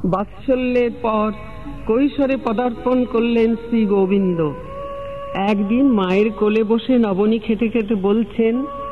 বাৎসল্যের পর কৈশোরে পদার্পণ করলেন শ্রী গোবিন্দ। একদিন মায়ের কোলে বসে নবনী খেতে খেতে বলছেন,